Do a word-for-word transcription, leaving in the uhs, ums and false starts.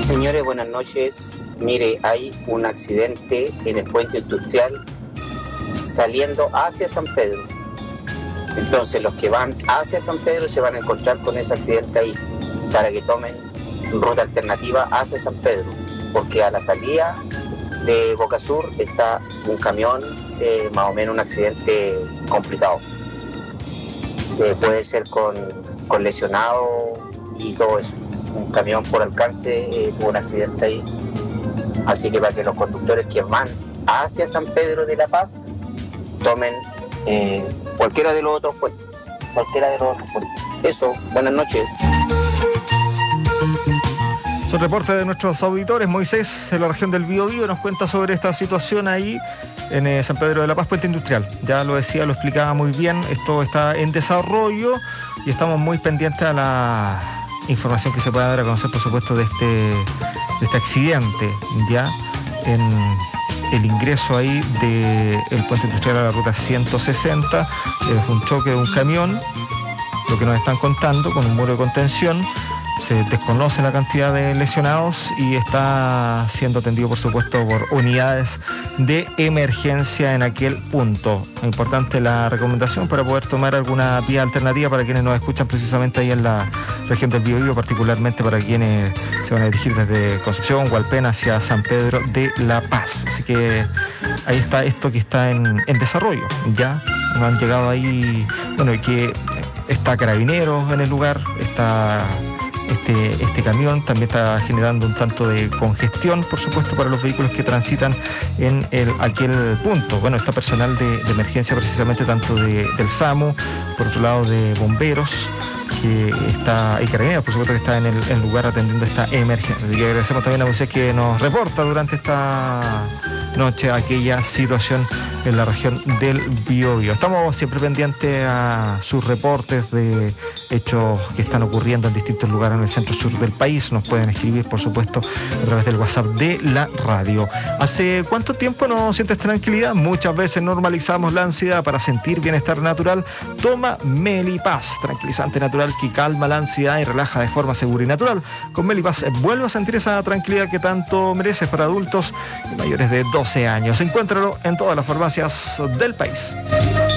Señores, buenas noches. Mire, hay un accidente en el puente industrial saliendo hacia San Pedro. Entonces los que van hacia San Pedro se van a encontrar con ese accidente ahí, para que tomen ruta alternativa hacia San Pedro, porque a la salida de Boca Sur está un camión, eh, más o menos un accidente complicado. Eh, puede ser con, con lesionado y todo eso. Un camión por alcance eh, tuvo un accidente ahí. Así que para que los conductores que van hacia San Pedro de la Paz tomen eh, cualquiera de los otros puestos. Cualquiera de los otros puestos. Eso, buenas noches. Son reportes de nuestros auditores. Moisés, en la región del Biobío, nos cuenta sobre esta situación ahí en eh, San Pedro de la Paz, puente industrial. Ya lo decía, lo explicaba muy bien. Esto está en desarrollo y estamos muy pendientes a la información que se pueda dar a conocer, por supuesto, de este, de este accidente, ya en el ingreso ahí del puente industrial a la ruta ciento sesenta. Es un choque de un camión, lo que nos están contando, con un muro de contención. Se desconoce la cantidad de lesionados y está siendo atendido, por supuesto, por unidades de emergencia en aquel punto. Importante la recomendación para poder tomar alguna vía alternativa para quienes nos escuchan precisamente ahí en la región del Biobío, particularmente para quienes se van a dirigir desde Concepción, Hualpén hacia San Pedro de la Paz. Así que ahí está esto que está en, en desarrollo. Ya nos han llegado ahí, bueno, y que está Carabineros en el lugar, está... Este, este camión también está generando un tanto de congestión, por supuesto, para los vehículos que transitan en el, aquel punto. Bueno, está personal de, de emergencia precisamente, tanto de, del SAMU, por otro lado de bomberos, que está, y Carabineros, por supuesto, que está en el, en el lugar atendiendo esta emergencia. Así que agradecemos también a Moisés que nos reporta durante esta noche aquella situación en la región del Biobío. Estamos siempre pendientes a sus reportes de hechos que están ocurriendo en distintos lugares en el centro sur del país. Nos pueden escribir, por supuesto, a través del WhatsApp de la radio. ¿Hace cuánto tiempo no sientes tranquilidad? Muchas veces normalizamos la ansiedad. Para sentir bienestar natural, toma Melipaz, tranquilizante natural que calma la ansiedad y relaja de forma segura y natural. Con Melipaz vuelve a sentir esa tranquilidad que tanto mereces, para adultos y mayores de doce años. Encuéntralo en todas las farmacias del país.